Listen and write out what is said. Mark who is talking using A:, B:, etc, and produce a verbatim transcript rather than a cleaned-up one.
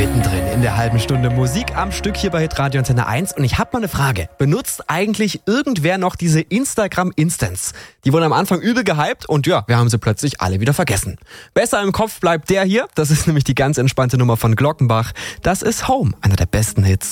A: mittendrin in der halben Stunde Musik am Stück hier bei Hitradio Antenne eins. Und ich habe mal eine Frage. Benutzt eigentlich irgendwer noch diese Instagram-Instants? Die wurden am Anfang übel gehypt und ja, wir haben sie plötzlich alle wieder vergessen. Besser im Kopf bleibt der hier. Das ist nämlich die ganz entspannte Nummer von Glockenbach. Das ist Home, einer der besten Hits.